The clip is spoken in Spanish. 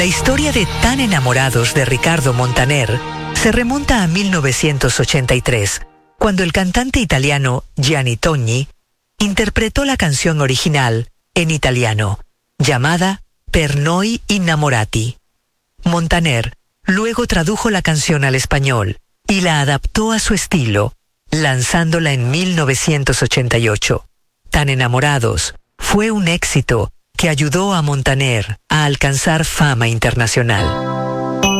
La historia de Tan enamorados de Ricardo Montaner se remonta a 1983, cuando el cantante italiano Gianni Togni interpretó la canción original en italiano, llamada Per noi innamorati. Montaner luego tradujo la canción al español y la adaptó a su estilo, lanzándola en 1988. Tan enamorados fue un éxito que ayudó a Montaner a alcanzar fama internacional.